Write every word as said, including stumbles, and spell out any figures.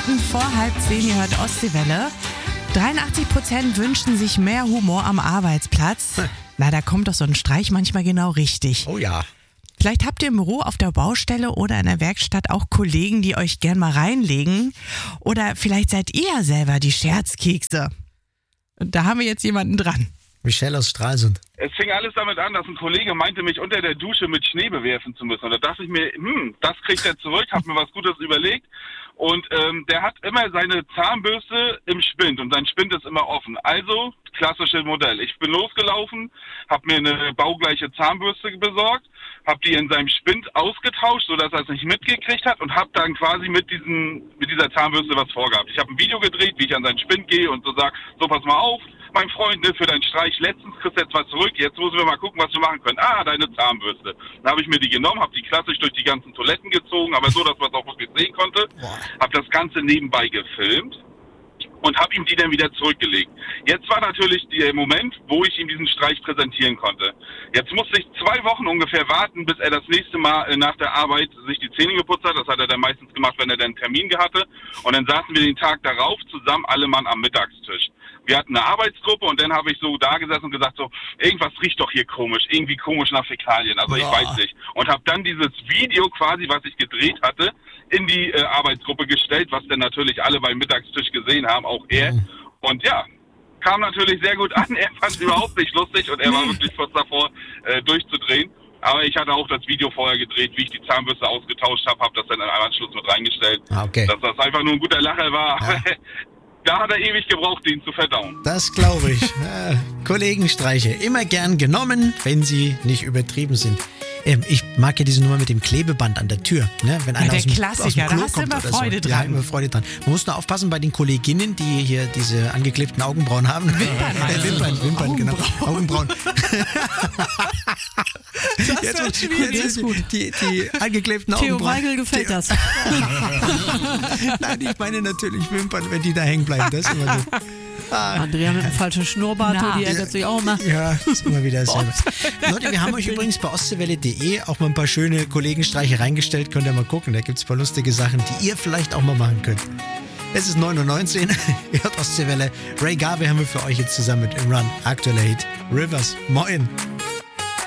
Minuten vor halb zehn, ihr hört Ostseewelle. dreiundachtzig Prozent wünschen sich mehr Humor am Arbeitsplatz. Hm. Na, da kommt doch so ein Streich manchmal genau richtig. Oh ja. Vielleicht habt ihr im Büro, auf der Baustelle oder in der Werkstatt auch Kollegen, die euch gern mal reinlegen. Oder vielleicht seid ihr ja selber die Scherzkekse. Und da haben wir jetzt jemanden dran. Michelle aus Stralsund. Es fing alles damit an, dass ein Kollege meinte, mich unter der Dusche mit Schnee bewerfen zu müssen. Und da dachte ich mir, hm, das kriegt er zurück, hab mir was Gutes überlegt. Und ähm, der hat immer seine Zahnbürste im Spind und sein Spind ist immer offen. Also, klassisches Modell. Ich bin losgelaufen, hab mir eine baugleiche Zahnbürste besorgt, hab die in seinem Spind ausgetauscht, sodass er es nicht mitgekriegt hat und hab dann quasi mit diesem, mit dieser Zahnbürste was vorgehabt. Ich habe ein Video gedreht, wie ich an seinen Spind gehe und so sag, so pass mal auf, mein Freund, ne, für deinen Streich letztens kriegst du jetzt was zurück, jetzt müssen wir mal gucken, was wir machen können. Ah, deine Zahnbürste. Dann habe ich mir die genommen, habe die klassisch durch die ganzen Toiletten gezogen, aber so, dass man es auch wirklich sehen konnte. Habe das Ganze nebenbei gefilmt und habe ihm die dann wieder zurückgelegt. Jetzt war natürlich der Moment, wo ich ihm diesen Streich präsentieren konnte. Jetzt musste ich zwei Wochen ungefähr warten, bis er das nächste Mal nach der Arbeit sich die Zähne geputzt hat. Das hat er dann meistens gemacht, wenn er dann einen Termin hatte. Und dann saßen wir den Tag darauf zusammen alle Mann am Mittagstisch. Wir hatten eine Arbeitsgruppe und dann habe ich so da gesessen und gesagt so, irgendwas riecht doch hier komisch, irgendwie komisch nach Fäkalien, also ich ja. weiß nicht. Und habe dann dieses Video quasi, was ich gedreht hatte, in die äh, Arbeitsgruppe gestellt, was dann natürlich alle beim Mittagstisch gesehen haben, auch er. Mhm. Und ja, kam natürlich sehr gut an, er fand es überhaupt nicht lustig und er war wirklich kurz davor, äh, durchzudrehen. Aber ich hatte auch das Video vorher gedreht, wie ich die Zahnbürste ausgetauscht habe, habe das dann im Anschluss mit reingestellt, ah, okay. dass das einfach nur ein guter Lacher war. Ja. Da hat er ewig gebraucht, den zu verdauen. Das glaube ich. Ja, Kollegenstreiche immer gern genommen, wenn sie nicht übertrieben sind. Ähm, ich mag ja diese Nummer mit dem Klebeband an der Tür. Ne? Wenn einer ja, der aus dem, Klassiker, aus dem Klo da hast du kommt immer oder Freude so. dran. Ja, immer Freude dran. Man muss nur aufpassen bei den Kolleginnen, die hier diese angeklebten Augenbrauen haben. Wimpern, äh, Wimpern, Wimpern, Augenbrauen. genau. Augenbrauen. Das jetzt, wird schwierig. Jetzt, gut. Die, die angeklebten Theo Augenbrauen. Weigel gefällt das. Nein, ich meine natürlich Wimpern, wenn die da hängen bleiben. Das ist immer gut. Ah. Andrea mit dem falschen Schnurrbart, Na. die ärgert sich auch immer. Ja, ist immer wieder dasselbe. Leute, wir haben euch übrigens bei ostseewelle punkt de auch mal ein paar schöne Kollegenstreiche reingestellt. Könnt ihr mal gucken, da gibt es ein paar lustige Sachen, die ihr vielleicht auch mal machen könnt. Es ist neun Uhr neunzehn, ihr hört Ostseewelle. Ray Garvey haben wir für euch jetzt zusammen mit Imran, aktueller Hit Rivers. Moin.